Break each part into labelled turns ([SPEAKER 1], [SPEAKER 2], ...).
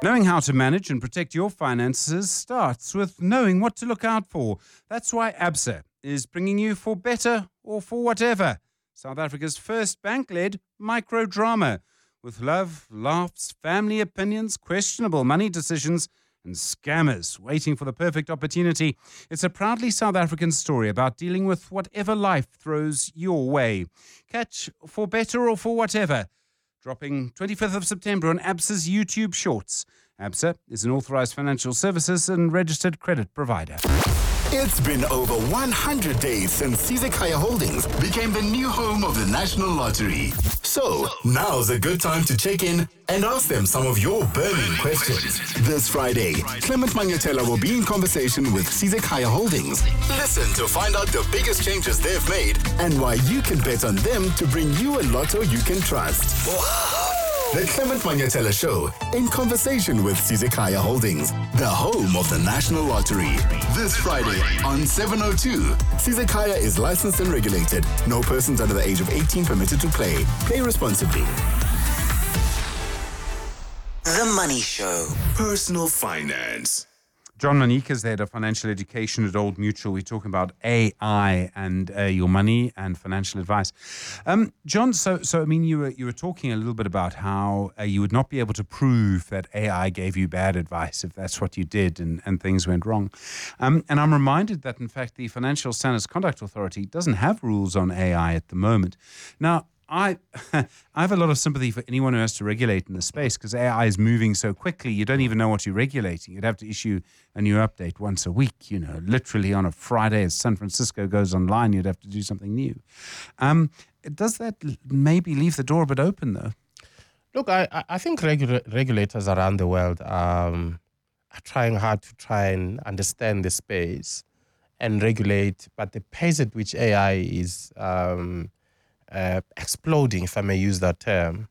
[SPEAKER 1] Knowing how to manage and protect your finances starts with knowing what to look out for. That's why ABSA is bringing you For Better or For Whatever, South Africa's first bank-led microdrama, with love, laughs, family opinions, questionable money decisions, and scammers waiting for the perfect opportunity. It's a proudly South African story about dealing with whatever life throws your way. Catch For Better or For Whatever, dropping 25th of September on ABSA's YouTube Shorts. ABSA is an authorized financial services and registered credit provider.
[SPEAKER 2] It's been over 100 days since Sizekaya Holdings became the new home of the National Lottery. So, now's a good time to check in and ask them some of your burning questions. This Friday, Clement Manyetela will be in conversation with Sizekaya Holdings. Listen to find out the biggest changes they've made and why you can bet on them to bring you a lotto you can trust. The Clement Manyetela Show, in conversation with Sizekaya Holdings, the home of the National Lottery. This Friday on 7:02. Sizekaya is licensed and regulated. No persons under the age of 18 permitted to play. Play responsibly.
[SPEAKER 3] The Money Show. Personal finance.
[SPEAKER 1] John Manika is the head of financial education at Old Mutual. We're talking about AI and your money and financial advice. John, so I mean, you were talking a little bit about how you would not be able to prove that AI gave you bad advice if that's what you did and things went wrong. And I'm reminded that, in fact, the Financial Standards Conduct Authority doesn't have rules on AI at the moment. Now, I have a lot of sympathy for anyone who has to regulate in this space, because AI is moving so quickly. You don't even know what you're regulating. You'd have to issue a new update once a week, literally on a Friday as San Francisco goes online, you'd have to do something new. Does that maybe leave the door a bit open, though?
[SPEAKER 4] Look, I think regulators around the world are trying hard to try and understand the space and regulate, but the pace at which AI is exploding, if I may use that term.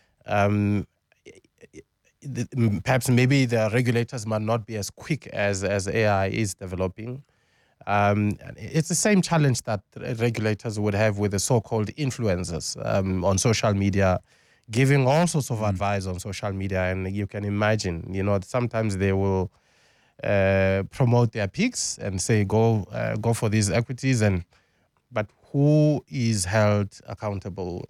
[SPEAKER 4] Perhaps maybe the regulators might not be as quick as AI is developing. It's the same challenge that regulators would have with the so-called influencers on social media, giving all sorts of advice on social media. And you can imagine, sometimes they will promote their picks and say, go for these equities, but who is held accountable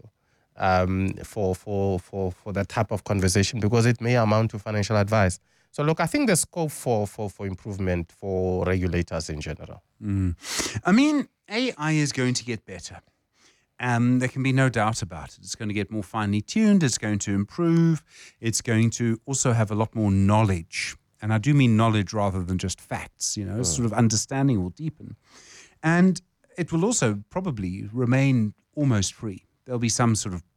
[SPEAKER 4] for that type of conversation? Because it may amount to financial advice. So look, I think there's scope for improvement for regulators in general.
[SPEAKER 1] I mean, AI is going to get better. There can be no doubt about it. It's going to get more finely tuned. It's going to improve. It's going to also have a lot more knowledge. And I do mean knowledge rather than just facts, sort of understanding will deepen. And it will also probably remain almost free. There'll be some sort of,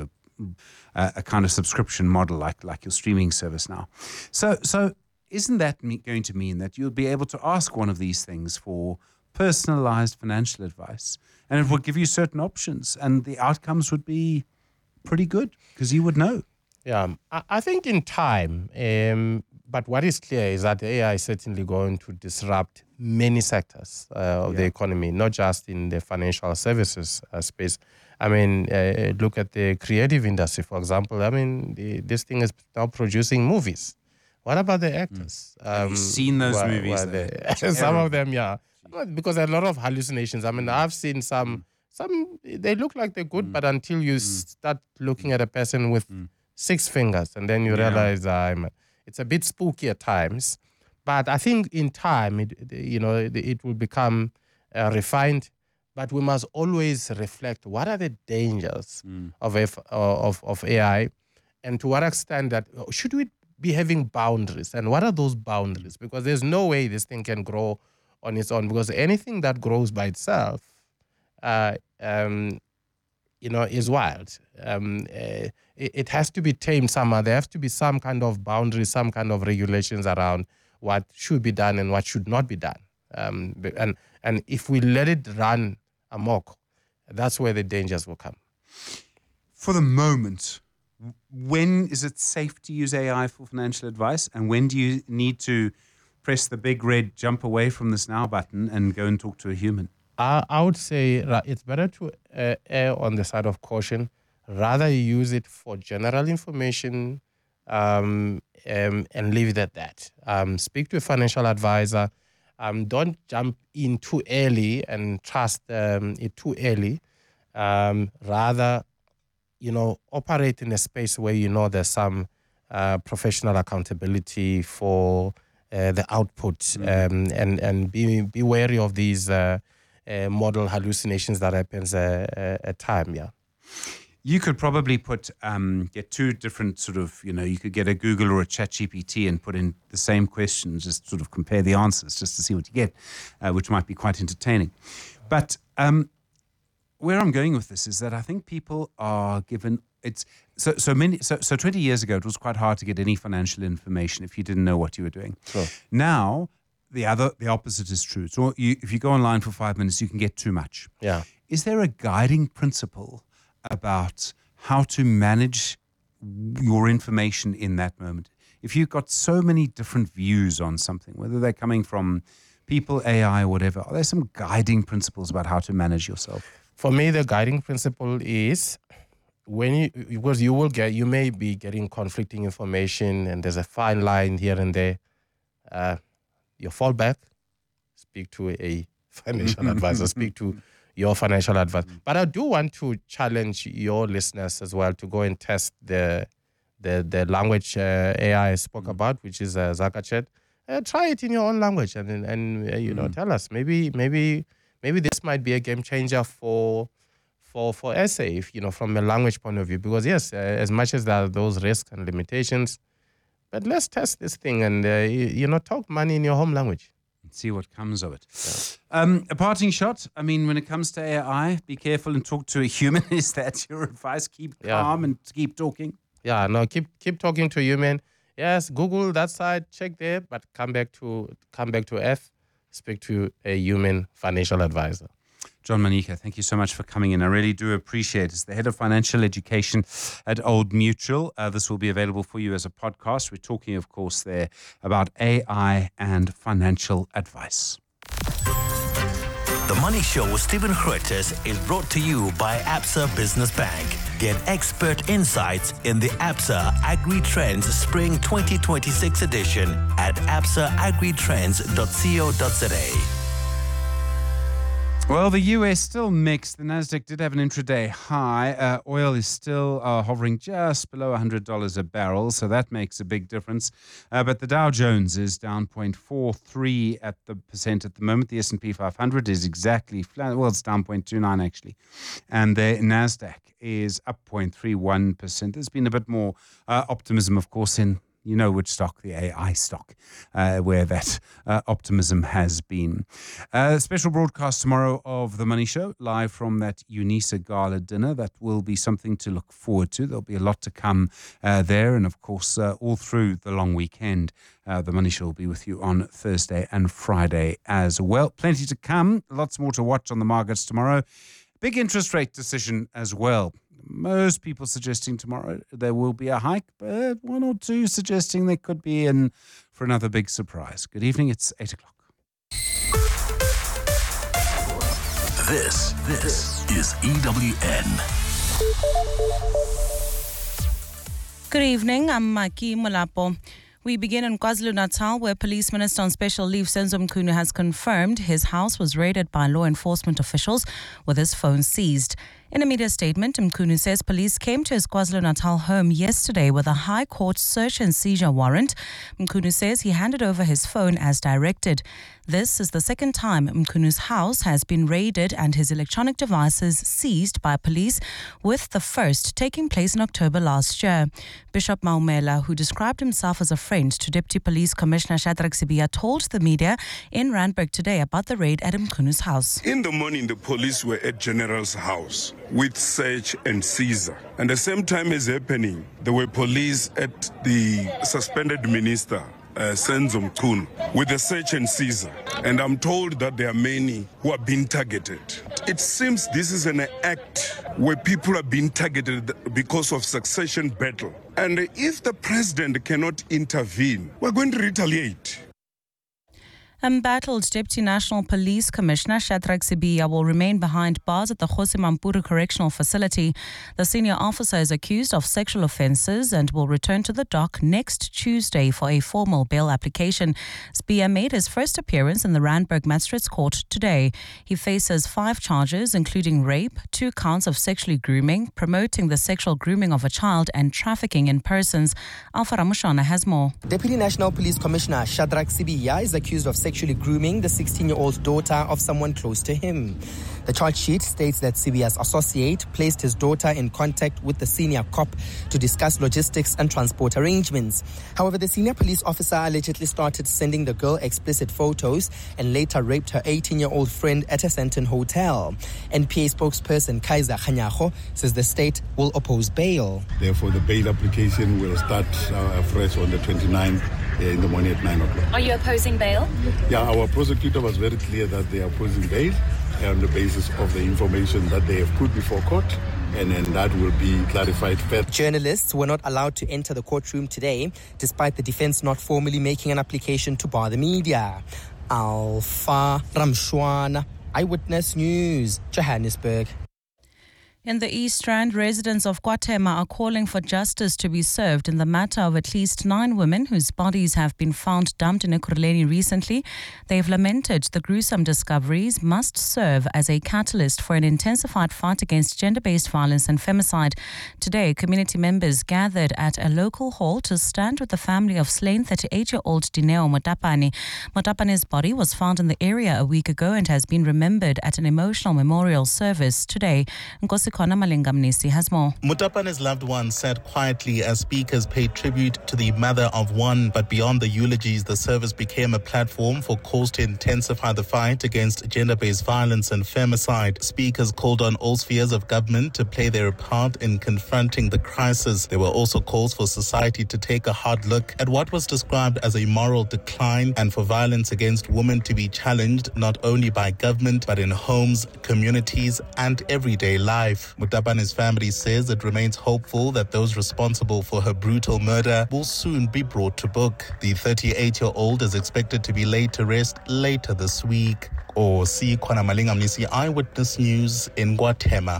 [SPEAKER 1] a kind of subscription model like your streaming service now. So isn't that going to mean that you'll be able to ask one of these things for personalized financial advice, and it will give you certain options, and the outcomes would be pretty good because you would know?
[SPEAKER 4] Yeah, I think in time, but what is clear is that AI is certainly going to disrupt many sectors of the economy, not just in the financial services space. I mean, look at the creative industry, for example. I mean, this thing is now producing movies. What about the actors?
[SPEAKER 1] Have you seen those movies?
[SPEAKER 4] Some of them, yeah. Because there are a lot of hallucinations. I mean, I've seen some, they look like they're good, but until you start looking at a person with 6 fingers, and then you realize it's a bit spooky at times. But I think in time, it will become refined. But we must always reflect what are the dangers of AI, and to what extent that should we be having boundaries, and what are those boundaries? Because there's no way this thing can grow on its own, because anything that grows by itself, is wild. It has to be tamed somehow. There has to be some kind of boundaries, some kind of regulations around what should be done and what should not be done. And if we let it run amok, that's where the dangers will come.
[SPEAKER 1] For the moment, when is it safe to use AI for financial advice, and when do you need to press the big red jump away from this now button and go and talk to a human?
[SPEAKER 4] I would say it's better to err on the side of caution. Rather use it for general information, and leave it at that. Speak to a financial advisor. Don't jump in too early and trust it too early. Rather, operate in a space where there's some professional accountability for the output, and be wary of these model hallucinations that happens at time. Yeah.
[SPEAKER 1] You could probably get two different sort of, you could get a Google or a ChatGPT and put in the same questions, just sort of compare the answers just to see what you get, which might be quite entertaining. But where I'm going with this is that I think people are given, so 20 years ago, it was quite hard to get any financial information if you didn't know what you were doing.
[SPEAKER 4] Sure.
[SPEAKER 1] Now, the opposite is true. So if you go online for 5 minutes, you can get too much.
[SPEAKER 4] Yeah.
[SPEAKER 1] Is there a guiding principle about how to manage your information in that moment? If you've got so many different views on something, whether they're coming from people, AI, or whatever, are there some guiding principles about how to manage yourself?
[SPEAKER 4] For me, the guiding principle is because you may be getting conflicting information, and there's a fine line here and there. Your fallback, speak to a financial advisor, speak to your financial advisor. But I do want to challenge your listeners as well to go and test the language AI I spoke about, which is ZakaChat. Try it in your own language and tell us. Maybe this might be a game changer for SA, from a language point of view. Because yes, as much as there are those risks and limitations, but let's test this thing and talk money in your home language.
[SPEAKER 1] See what comes of it.
[SPEAKER 4] Yeah.
[SPEAKER 1] A parting shot. I mean, when it comes to AI, be careful and talk to a human. Is that your advice? Keep calm and keep talking.
[SPEAKER 4] Yeah, no, keep talking to a human. Yes, Google that side, check there, but come back to F. Speak to a human financial advisor.
[SPEAKER 1] John Manika, thank you so much for coming in. I really do appreciate it. As the head of financial education at Old Mutual, this will be available for you as a podcast. We're talking, of course, there about AI and financial advice.
[SPEAKER 3] The Money Show with Stephen Grootes is brought to you by Absa Business Bank. Get expert insights in the Absa Agri Trends Spring 2026 edition at absaagritrends.co.za.
[SPEAKER 1] Well, the US still mixed. The Nasdaq did have an intraday high. Oil is still hovering just below $100 a barrel, so that makes a big difference. But the Dow Jones is down 0.43% at the moment. The S&P 500 is exactly flat. Well, it's down 0.29 actually, and the Nasdaq is up 0.31%. There's been a bit more optimism, of course, in which stock, the AI stock, where that optimism has been. Special broadcast tomorrow of The Money Show, live from that UNISA Gala dinner. That will be something to look forward to. There'll be a lot to come there. And, of course, all through the long weekend, The Money Show will be with you on Thursday and Friday as well. Plenty to come. Lots more to watch on the markets tomorrow. Big interest rate decision as well. Most people suggesting tomorrow there will be a hike, but one or two suggesting there could be in for another big surprise. Good evening, it's 8 o'clock.
[SPEAKER 2] This is EWN.
[SPEAKER 5] Good evening, I'm Maki Mulapo. We begin in KwaZulu-Natal, where Police Minister on special leave Senzo Mchunu has confirmed his house was raided by law enforcement officials with his phone seized. In a media statement, Mchunu says police came to his KwaZulu-Natal home yesterday with a High Court search and seizure warrant. Mchunu says he handed over his phone as directed. This is the second time Mchunu's house has been raided and his electronic devices seized by police, with the first taking place in October last year. Bishop Maumela, who described himself as a friend to Deputy Police Commissioner Shadrack Sibiya, told the media in Randburg today about the raid at Mchunu's house.
[SPEAKER 6] In the morning, the police were at General's house with search and seizure. And the same time as happening, there were police at the suspended minister, Senzo Mchunu, with the search and seizure. And I'm told that there are many who are being targeted. It seems this is an act where people are being targeted because of succession battle. And if the president cannot intervene, we're going to retaliate.
[SPEAKER 5] Embattled Deputy National Police Commissioner Shadrack Sibiya will remain behind bars at the Kgosi Mampuru Correctional Facility. The senior officer is accused of sexual offences and will return to the dock next Tuesday for a formal bail application. Sibiya made his first appearance in the Randburg Magistrates Court today. He faces 5 charges, including rape, 2 counts of sexually grooming, promoting the sexual grooming of a child, and trafficking in persons. Alpha Ramushana has more.
[SPEAKER 7] Deputy National Police Commissioner Shadrack Sibiya is accused of sexually grooming the 16-year-old daughter of someone close to him. The charge sheet states that Sibiya's associate placed his daughter in contact with the senior cop to discuss logistics and transport arrangements. However, the senior police officer allegedly started sending the girl explicit photos and later raped her 18-year-old friend at a Sandton hotel. NPA spokesperson Kaiser Khanyago says the state will oppose bail.
[SPEAKER 8] Therefore, the bail application will start afresh on the 29th in the morning at 9 o'clock.
[SPEAKER 9] Are you opposing bail?
[SPEAKER 8] Yeah, our prosecutor was very clear that they are opposing bail on the basis of the information that they have put before court, and then that will be clarified further.
[SPEAKER 7] Journalists were not allowed to enter the courtroom today, despite the defense not formally making an application to bar the media. Alpha Ramshwana, Eyewitness News, Johannesburg.
[SPEAKER 5] In the East Rand, residents of KwaThema are calling for justice to be served in the matter of at least 9 women whose bodies have been found dumped in Ekurhuleni recently. They've lamented the gruesome discoveries must serve as a catalyst for an intensified fight against gender-based violence and femicide. Today, community members gathered at a local hall to stand with the family of slain 38-year-old Dineo Motapane. Motapane's body was found in the area a week ago and has been remembered at an emotional memorial service today. Has more.
[SPEAKER 10] Mutapane's loved ones sat quietly as speakers paid tribute to the mother of one. But beyond the eulogies, the service became a platform for calls to intensify the fight against gender-based violence and femicide. Speakers called on all spheres of government to play their part in confronting the crisis. There were also calls for society to take a hard look at what was described as a moral decline and for violence against women to be challenged not only by government but in homes, communities and everyday life. Mutapane's family says it remains hopeful that those responsible for her brutal murder will soon be brought to book. The 38-year-old is expected to be laid to rest later this week. Si Kwana Malingamnisi, Eyewitness News in KwaThema.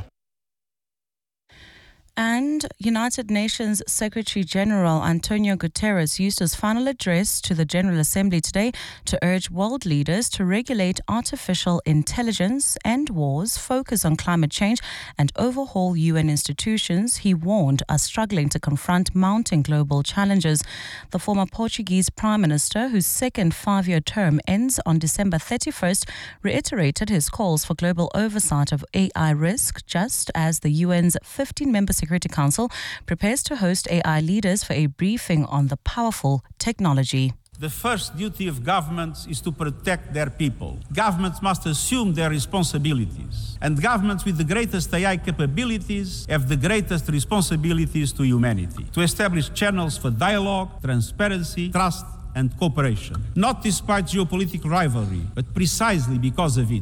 [SPEAKER 5] And United Nations Secretary General Antonio Guterres used his final address to the General Assembly today to urge world leaders to regulate artificial intelligence, end wars, focus on climate change, and overhaul UN institutions he warned are struggling to confront mounting global challenges. The former Portuguese Prime Minister, whose second 5-year term ends on December 31st, reiterated his calls for global oversight of AI risk, just as the UN's 15-member Security Council prepares to host AI leaders for a briefing on the powerful technology.
[SPEAKER 11] The first duty of governments is to protect their people. Governments must assume their responsibilities. And governments with the greatest AI capabilities have the greatest responsibilities to humanity. To establish channels for dialogue, transparency, trust, and cooperation. Not despite geopolitical rivalry, but precisely because of it.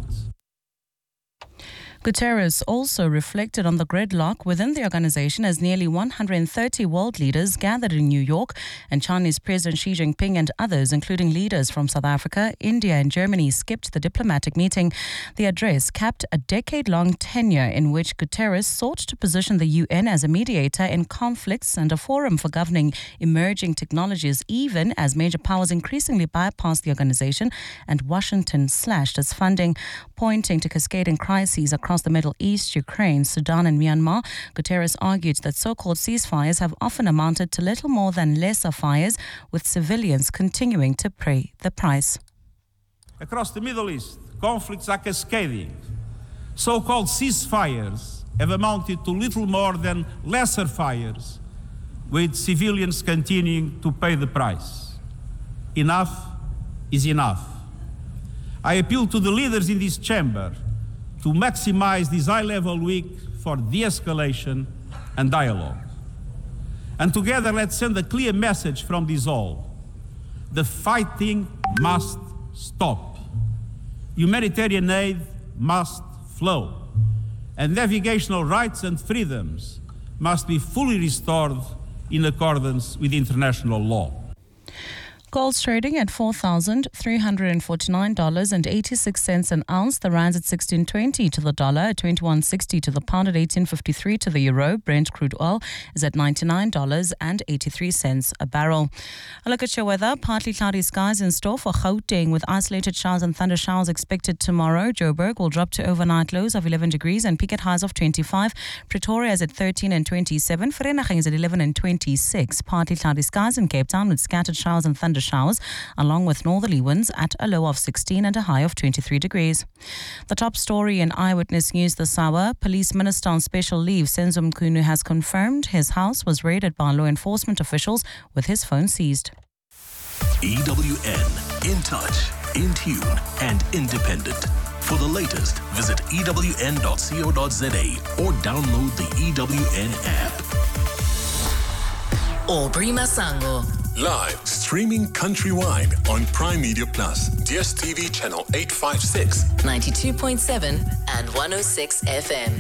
[SPEAKER 5] Guterres also reflected on the gridlock within the organization as nearly 130 world leaders gathered in New York, and Chinese President Xi Jinping and others, including leaders from South Africa, India and Germany, skipped the diplomatic meeting. The address capped a decade-long tenure in which Guterres sought to position the UN as a mediator in conflicts and a forum for governing emerging technologies, even as major powers increasingly bypassed the organization and Washington slashed its funding. Pointing to cascading crises across the Middle East, Ukraine, Sudan and Myanmar, Guterres argued that so-called ceasefires have often amounted to little more than lesser fires, with civilians continuing to pay the price.
[SPEAKER 11] Across the Middle East, conflicts are cascading. So-called ceasefires have amounted to little more than lesser fires, with civilians continuing to pay the price. Enough is enough. I appeal to the leaders in this chamber to maximize this high-level week for de-escalation and dialogue. And together, let's send a clear message from this hall. The fighting must stop. Humanitarian aid must flow. And navigational rights and freedoms must be fully restored in accordance with international law.
[SPEAKER 5] Gold's trading at $4,349.86 an ounce. The rand's at 16.20 to the dollar, at 21.60 to the pound, at 18.53 to the euro. Brent crude oil is at $99.83 a barrel. A look at your weather. Partly cloudy skies in store for Gauteng with isolated showers and thunder showers expected tomorrow. Joburg will drop to overnight lows of 11 degrees and peak at highs of 25. Pretoria is at 13 and 27. Vereeniging is at 11 and 26. Partly cloudy skies in Cape Town with scattered showers and thunder showers, along with northerly winds at a low of 16 and a high of 23 degrees. The top story in Eyewitness News this hour. Police Minister on special leave, Senzo Mchunu, has confirmed his house was raided by law enforcement officials with his phone seized.
[SPEAKER 3] EWN, in touch, in tune, and independent. For the latest, visit ewn.co.za or download the EWN app.
[SPEAKER 9] Aubrey Masango.
[SPEAKER 12] Live streaming countrywide on Prime Media Plus, DSTV channel 856,
[SPEAKER 9] 92.7 and 106 FM.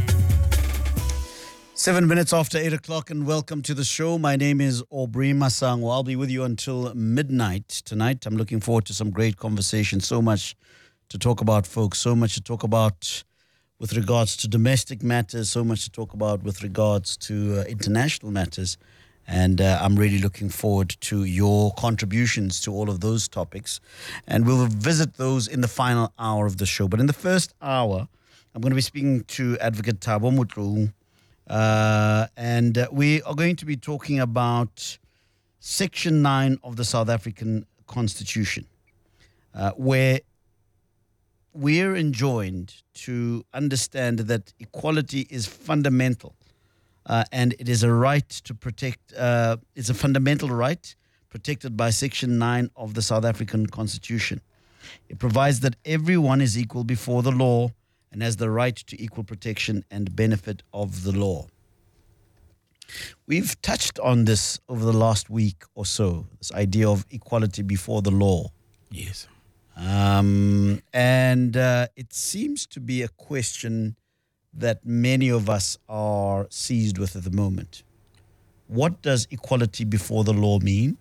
[SPEAKER 13] 7 minutes after 8 o'clock, and welcome to the show. My name is Aubrey Masango. I'll be with you until midnight tonight. I'm looking forward to some great conversation. So much to talk about, folks. So much to talk about with regards to domestic matters. So much to talk about with regards to international matters. And I'm really looking forward to your contributions to all of those topics. And we'll visit those in the final hour of the show. But in the first hour, I'm going to be speaking to Advocate Thabo Motlou. And we are going to be talking about Section 9 of the South African Constitution, where we're enjoined to understand that equality is fundamental. And it is a right to protect, it's a fundamental right protected by Section 9 of the South African Constitution. It provides that everyone is equal before the law and has the right to equal protection and benefit of the law. We've touched on this over the last week or so, this idea of equality before the law.
[SPEAKER 4] Yes.
[SPEAKER 13] And it seems to be a question that many of us are seized with at the moment. What does equality before the law mean?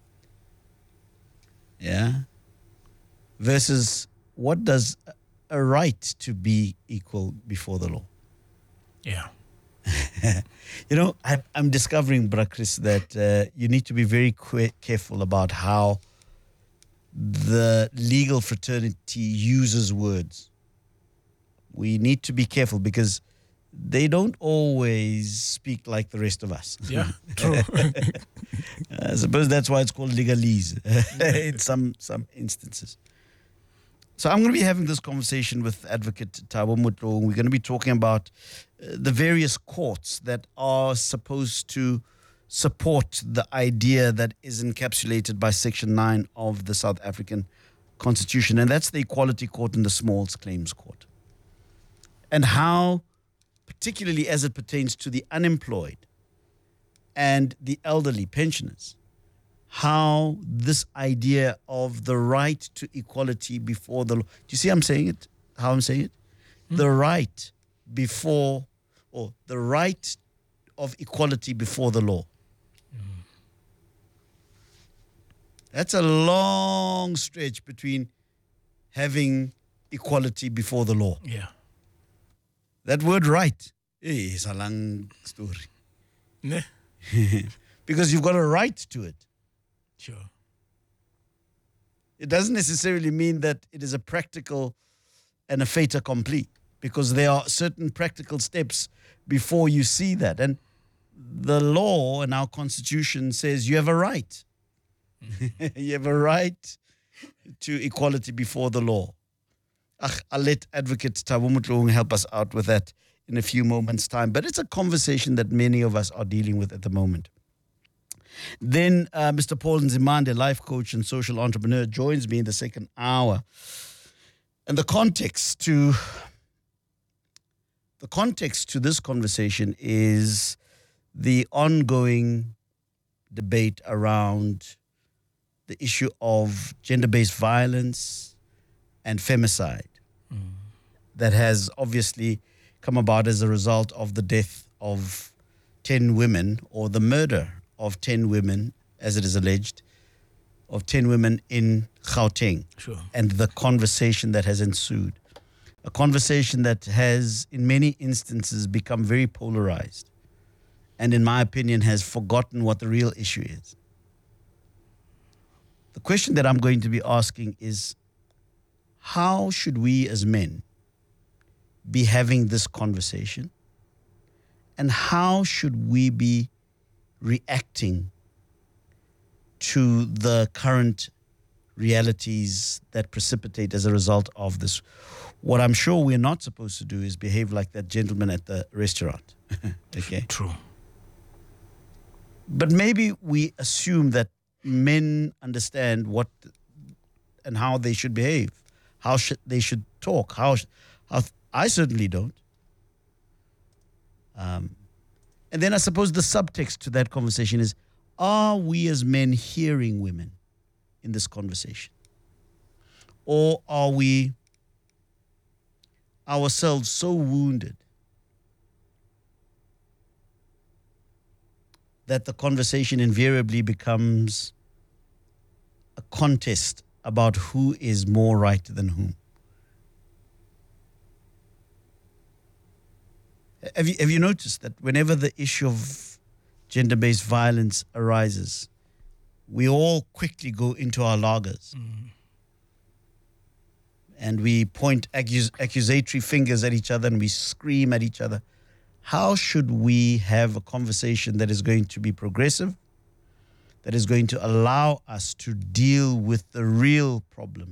[SPEAKER 13] Yeah. Versus what does a right to be equal before the law?
[SPEAKER 4] Yeah.
[SPEAKER 13] You know, I'm discovering, Bra Chris, that you need to be very careful about how the legal fraternity uses words. We need to be careful because they don't always speak like the rest of us.
[SPEAKER 4] Yeah, true.
[SPEAKER 13] I suppose that's why it's called legalese in some instances. So I'm going to be having this conversation with Advocate Thabo Motlou. We're going to be talking about the various courts that are supposed to support the idea that is encapsulated by Section 9 of the South African Constitution, and that's the Equality Court and the Smalls Claims Court. And how, particularly as it pertains to the unemployed and the elderly pensioners, how this idea of the right to equality before the law. Do you see how I'm saying it? The right before, or the right of equality before the law. That's a long stretch between having equality before the law.
[SPEAKER 4] Yeah.
[SPEAKER 13] That word right is a long story.
[SPEAKER 4] Ne?
[SPEAKER 13] Because you've got a right to it.
[SPEAKER 4] Sure.
[SPEAKER 13] It doesn't necessarily mean that it is a practical and a fait accompli, because there are certain practical steps before you see that. And the law and our constitution says you have a right. You have a right to equality before the law. I'll let Advocate Thabo Motlou help us out with that in a few moments' time. But it's a conversation that many of us are dealing with at the moment. Then Mr. Paul Nzimande, life coach and social entrepreneur, joins me in the second hour. And the context to this conversation is the ongoing debate around the issue of gender-based violence and femicide that has obviously come about as a result of the death of 10 women, or the murder of 10 women, as it is alleged, of 10 women in Gauteng.
[SPEAKER 3] Sure.
[SPEAKER 13] And the conversation that has ensued. A conversation that has, in many instances, become very polarized. And in my opinion, has forgotten what the real issue is. The question that I'm going to be asking is, how should we as men be having this conversation? And how should we be reacting to the current realities that precipitate as a result of this? What I'm sure we're not supposed to do is behave like that gentleman at the restaurant. Okay.
[SPEAKER 3] True.
[SPEAKER 13] But maybe we assume that men understand what and how they should behave, how they should talk. How I certainly don't. And then I suppose the subtext to that conversation is, are we as men hearing women in this conversation? Or are we ourselves so wounded that the conversation invariably becomes a contest about who is more right than whom? Have you noticed that whenever the issue of gender-based violence arises, we all quickly go into our lagers and we point accusatory fingers at each other and we scream at each other? How should we have a conversation that is going to be progressive, that is going to allow us to deal with the real problem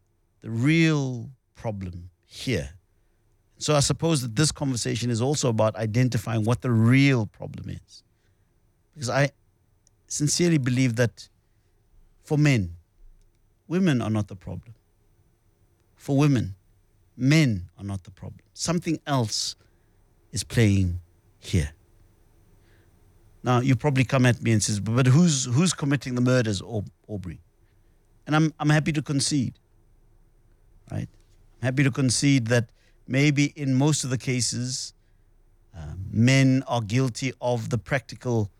[SPEAKER 13] here? So I suppose that this conversation is also about identifying what the real problem is. Because I sincerely believe that for men, women are not the problem. For women, men are not the problem. Something else is playing here. Now, you probably come at me and says, but who's committing the murders, Aubrey? And I'm happy to concede, right? I'm happy to concede that maybe in most of the cases, men are guilty of the practical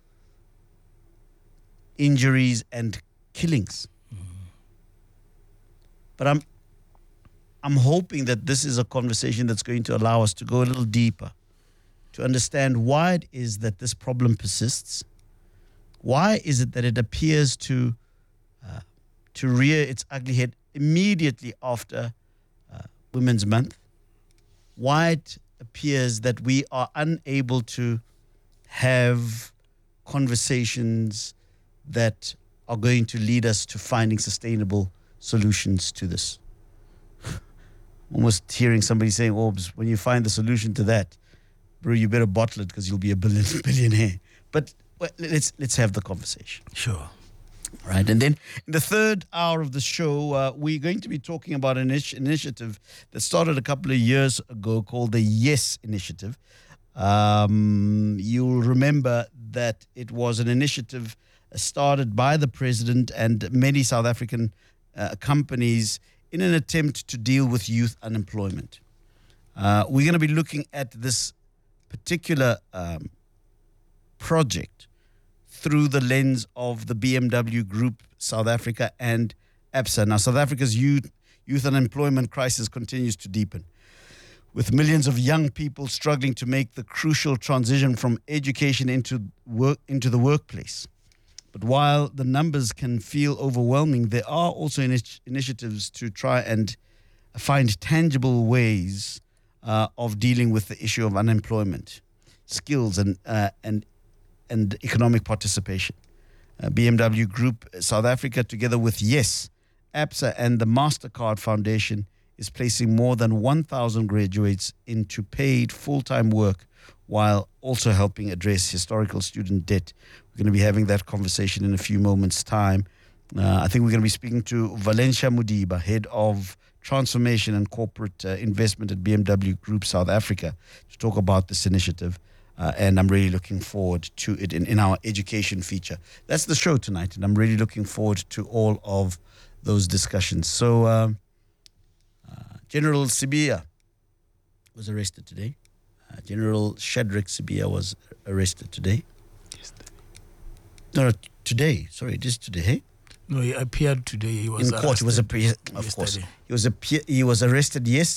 [SPEAKER 13] injuries and killings. But I'm hoping that this is a conversation that's going to allow us to go a little deeper, to understand why it is that this problem persists. Why is it that it appears to rear its ugly head immediately after Women's Month? Why it appears that we are unable to have conversations that are going to lead us to finding sustainable solutions to this. Almost hearing somebody saying, Orbs, when you find the solution to that, bro, you better bottle it because you'll be a billionaire. But let's have the conversation.
[SPEAKER 3] Sure.
[SPEAKER 13] Right. And then in the third hour of the show, we're going to be talking about an initiative that started a couple of years ago called the Yes Initiative. You'll remember that it was an initiative started by the president and many South African companies in an attempt to deal with youth unemployment. We're going to be looking at this particular project through the lens of the BMW Group South Africa and ABSA. Now, South Africa's youth unemployment crisis continues to deepen, with millions of young people struggling to make the crucial transition from education into the workplace. But while the numbers can feel overwhelming, there are also initiatives to try and find tangible ways of dealing with the issue of unemployment, skills, and economic participation. BMW Group South Africa, together with Yes, ABSA, and the MasterCard Foundation, is placing more than 1,000 graduates into paid full-time work while also helping address historical student debt. We're going to be having that conversation in a few moments' time. I think we're going to be speaking to Valencia Mudiba, Head of Transformation and Corporate Investment at BMW Group South Africa, to talk about this initiative. And I'm really looking forward to it in our education feature. That's the show tonight, and I'm really looking forward to all of those discussions. So General Sibiya was arrested today. General Shadrack Sibiya was arrested today. No, today. Sorry, just today.
[SPEAKER 14] No, he appeared today. He was
[SPEAKER 13] in court. He was
[SPEAKER 14] arrested
[SPEAKER 13] of course.
[SPEAKER 14] yesterday.
[SPEAKER 13] He was arrested yesterday.